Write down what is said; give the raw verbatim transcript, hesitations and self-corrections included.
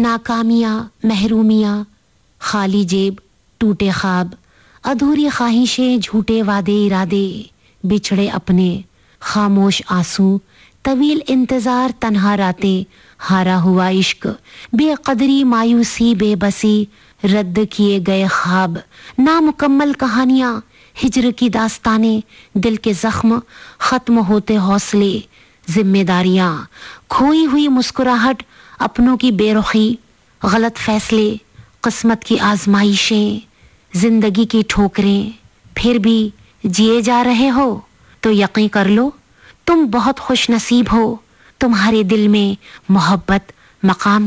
नाकामियां, महरूमियां, खाली जेब, टूटे ख्वाब, अधूरी ख्वाहिशें, झूठे वादे इरादे, बिछड़े अपने, खामोश आंसू, तवील इंतजार, तन्हा रातें, हारा हुआ इश्क, बेकदरी, मायूसी, बेबसी, रद्द किए गए ख्वाब, नामुकम्मल कहानियां, हिज्र की दास्तानें, दिल के जख्म, खत्म होते हौसले, जिम्मेदारियां, खोई हुई मुस्कुराहट, अपनों की बेरुखी, गलत फैसले, किस्मत की आजमाइशें, जिंदगी की ठोकरें, फिर भी जिए जा रहे हो तो यकीन कर लो तुम बहुत खुश नसीब हो। तुम्हारे दिल में मोहब्बत मकाम